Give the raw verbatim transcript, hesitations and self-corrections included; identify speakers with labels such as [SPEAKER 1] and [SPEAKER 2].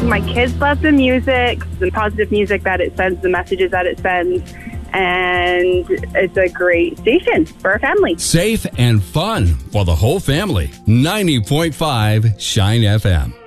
[SPEAKER 1] My kids love the music, the positive music that it sends, the messages that it sends. And it's a great station for our family.
[SPEAKER 2] Safe and fun for the whole family. ninety point five Shine F M.